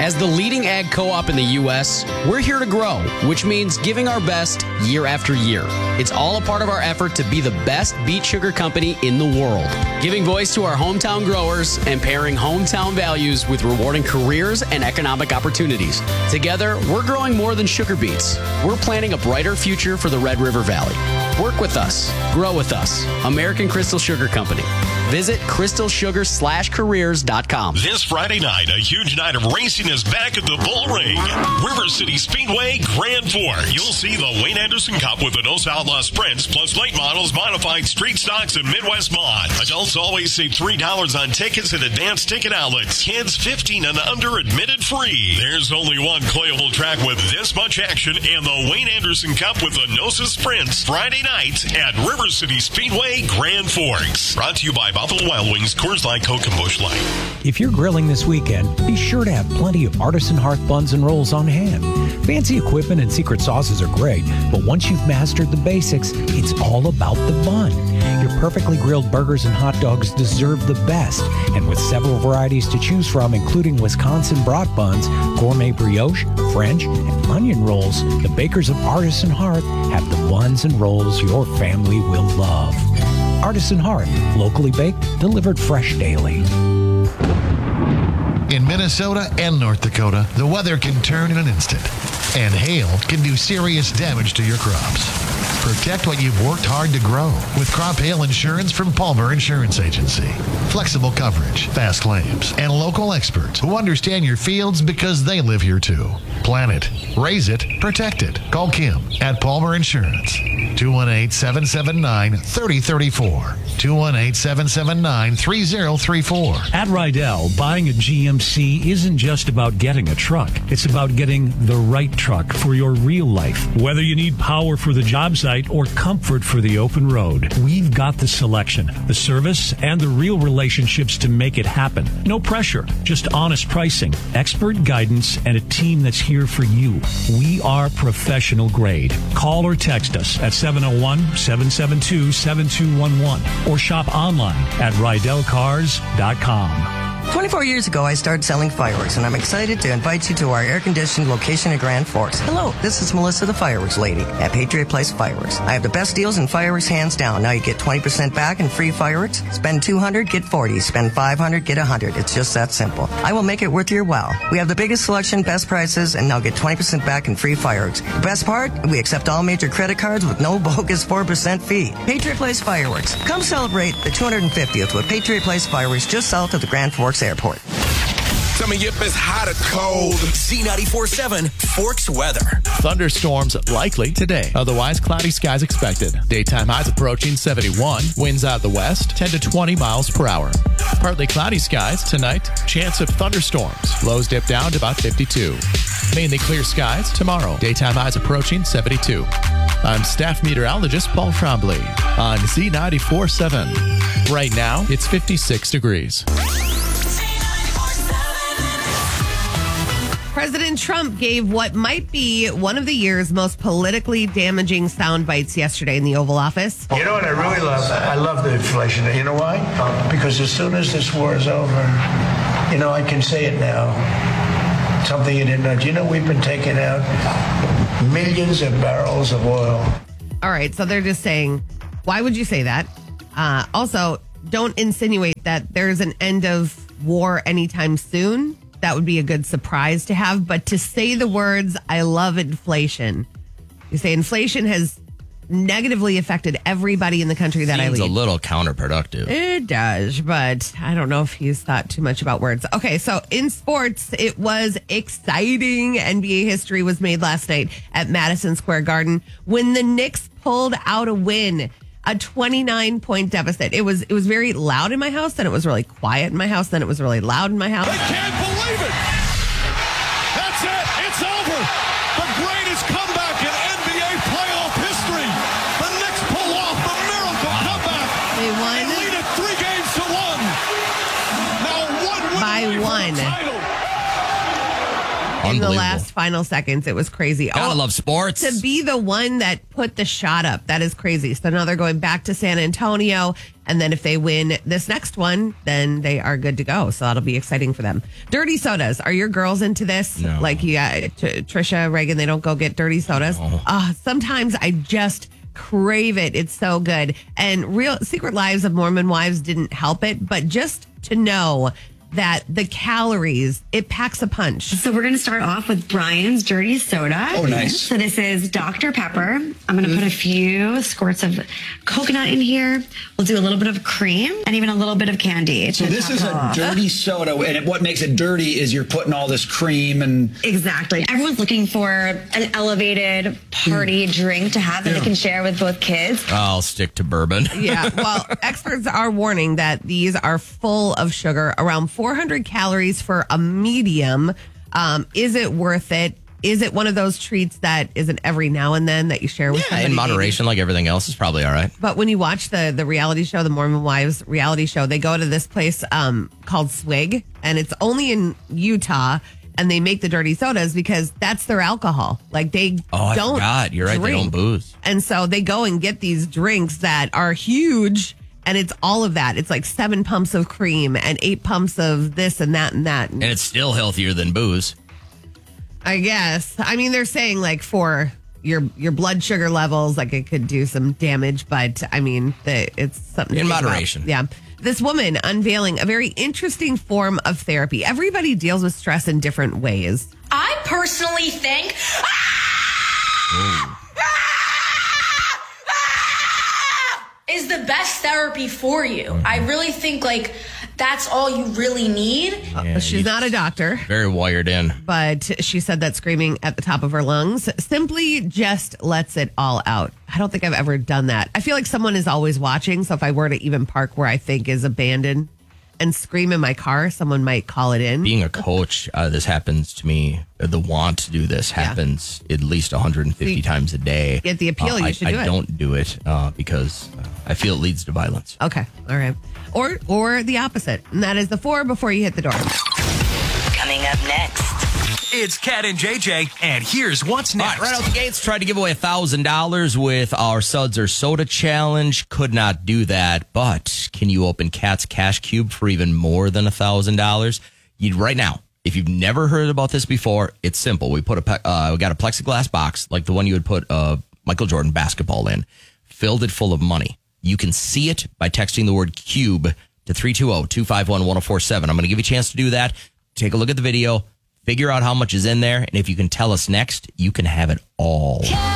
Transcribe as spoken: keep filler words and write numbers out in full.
As the leading ag co-op in the U S, we're here to grow, which means giving our best year after year. It's all a part of our effort to be the best beet sugar company in the world, giving voice to our hometown growers and pairing hometown values with rewarding careers and economic opportunities. Together, we're growing more than sugar beets. We're planning a brighter future for the Red River Valley. Work with us. Grow with us. American Crystal Sugar Company. Visit crystal sugar slash careers dot com. This Friday night, a huge night of racing is back at the Bull Ring. River City Speedway, Grand Forks. You'll see the Wayne Anderson Cup with the Nos Outlaw Sprints, plus late models, modified street stocks, and Midwest Mod. Adults always save three dollars on tickets at advanced ticket outlets. Kids fifteen and under admitted free. There's only one playable track with this much action, and the Wayne Anderson Cup with the Nosa Sprints, Friday night at River City Speedway, Grand Forks. Brought to you by Buffalo Wild Wings, Coors Light, Coke, and Busch Light. If you're grilling this weekend, be sure to have plenty of Artisan Hearth buns and rolls on hand. Fancy equipment and secret sauces are great, but once you've mastered the basics, it's all about the bun. Your perfectly grilled burgers and hot dogs deserve the best, and with several varieties to choose from, including Wisconsin brat buns, gourmet brioche, French, and onion rolls, the bakers of Artisan Hearth have the buns and rolls your family will love. Artisan Hearth, locally baked, delivered fresh daily. In Minnesota and North Dakota, the weather can turn in an instant, and hail can do serious damage to your crops. Protect what you've worked hard to grow with crop hail insurance from Palmer Insurance Agency. Flexible coverage, fast claims, and local experts who understand your fields because they live here too. Plan it, raise it, protect it. Call Kim at Palmer Insurance. two one eight, seven seven nine, three zero three four. two one eight, seven seven nine, three zero three four. At Rydell, buying a G M C isn't just about getting a truck. It's about getting the right truck for your real life. Whether you need power for the job site or comfort for the open road, we've got the selection, the service, and the real relationships to make it happen. No pressure, just honest pricing, expert guidance, and a team that's here for you. We are professional grade. Call or text us at seven oh one, seven seven two, seven two one one or shop online at rydell cars dot com. twenty-four years ago, I started selling fireworks, and I'm excited to invite you to our air-conditioned location at Grand Forks. Hello, this is Melissa, the fireworks lady at Patriot Place Fireworks. I have the best deals in fireworks, hands down. Now you get twenty percent back in free fireworks. Spend two hundred dollars, get forty dollars. Spend five hundred dollars, get one hundred dollars. It's just that simple. I will make it worth your while. We have the biggest selection, best prices, and now get twenty percent back in free fireworks. The best part, we accept all major credit cards with no bogus four percent fee. Patriot Place Fireworks. Come celebrate the two hundred fiftieth with Patriot Place Fireworks just south of the Grand Forks Airport. Coming up is hot or cold. Z ninety-four point seven Forks weather. Thunderstorms likely today. Otherwise, cloudy skies expected. Daytime highs approaching seventy-one. Winds out of the west, ten to twenty miles per hour. Partly cloudy skies tonight. Chance of thunderstorms. Lows dip down to about fifty-two. Mainly clear skies tomorrow. Daytime highs approaching seventy-two. I'm staff meteorologist Paul Trombley on Z ninety-four point seven. Right now, it's fifty-six degrees. President Trump gave what might be one of the year's most politically damaging sound bites yesterday in the Oval Office. You know what I really love? I love the inflation. You know why? Because as soon as this war is over, you know, I can say it now. Something you didn't know. Do you know we've been taking out millions of barrels of oil? All right, so they're just saying, why would you say that? Uh, also, don't insinuate that there's an end of war anytime soon. That would be a good surprise to have. But to say the words, I love inflation. You say inflation has negatively affected everybody in the country that Seems I lead. a little counterproductive. It does, but I don't know if he's thought too much about words. Okay, so in sports, it was exciting. N B A history was made last night at Madison Square Garden when the Knicks pulled out a win. A twenty-nine point deficit. It was it was very loud in my house, then it was really quiet in my house, then it was really loud in my house. They can't believe it. That's it. It's over. The greatest comeback in N B A playoff history. The Knicks pull off the miracle comeback. They won. They lead it three games to one. Now one win by away one. from the title. in the last final seconds. It was crazy. Gotta oh, love sports. To be the one that put the shot up, that is crazy. So now they're going back to San Antonio. And then if they win this next one, then they are good to go. So that'll be exciting for them. Dirty sodas. Are your girls into this? No. Like, yeah, T- Trisha, Reagan, they don't go get dirty sodas. No. Uh, sometimes I just crave it. It's so good. And real Secret Lives of Mormon Wives didn't help it, but just to know that the calories, it packs a punch. So we're going to start off with Brian's Dirty Soda. Oh, nice. So this is Doctor Pepper. I'm going to put a few squirts of coconut in here. We'll do a little bit of cream and even a little bit of candy. So this is a dirty soda, and what makes it dirty is you're putting all this cream and... Exactly. Everyone's looking for an elevated party mm. drink to have that yeah. they can share with both kids. I'll stick to bourbon. Yeah, well, experts are warning that these are full of sugar, around four hundred calories for a medium. Um, is it worth it? Is it one of those treats that is an every now and then that you share with yeah, somebody? In moderation, like everything else, is probably all right. But when you watch the the reality show, the Mormon Wives reality show, they go to this place um, called Swig, and it's only in Utah, and they make the dirty sodas because that's their alcohol. Like they oh, I don't forgot. You're right. drink. They don't booze. And so they go and get these drinks that are huge. And it's all of that. It's like seven pumps of cream and eight pumps of this and that and that. And it's still healthier than booze. I guess. I mean, they're saying like for your your blood sugar levels, like it could do some damage. But I mean, the, it's something in to think moderation. About. Yeah. This woman unveiling a very interesting form of therapy. Everybody deals with stress in different ways. I personally think... is the best therapy for you. Mm-hmm. I really think like that's all you really need. Yeah, She's not a doctor. Very wired in. But she said that screaming at the top of her lungs simply just lets it all out. I don't think I've ever done that. I feel like someone is always watching. So if I were to even park where I think is abandoned and scream in my car, someone might call it in. Being a coach, uh, this happens to me. The want to do this happens yeah. at least one hundred fifty See, times a day. Get the appeal, uh, you I, should I do it. I don't do it uh, because uh, I feel it leads to violence. Okay, all right. Or or the opposite, and that is the four before you hit the door. Coming up next. It's Cat and J J, and here's what's next. All right, right out the gates, tried to give away one thousand dollars with our Suds or Soda challenge. Could not do that, but can you open Cat's Cash Cube for even more than one thousand dollars? You'd right now. If you've never heard about this before, it's simple. We put a uh, we got a plexiglass box, like the one you would put a Michael Jordan basketball in, filled it full of money. You can see it by texting the word cube to three two zero, two five one, one zero four seven. I'm going to give you a chance to do that. Take a look at the video, figure out how much is in there, and if you can tell us next, you can have it all.